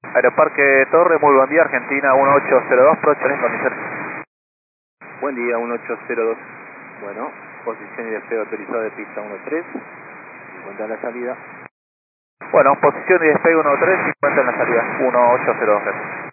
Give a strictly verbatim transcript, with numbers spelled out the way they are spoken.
Aeroparque Torre, muy buen día, Argentina uno ocho cero dos, Procho en condiciones. Buen día, uno ocho cero dos. Bueno, posición y despegue autorizado de pista uno tres. cincuenta la salida. Bueno, posición y despegue uno tres, cincuenta en la salida, uno ocho cero dos.